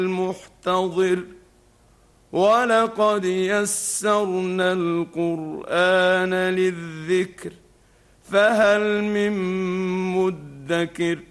المحتضر ولقد يسرنا القرآن للذكر فهل من مدكر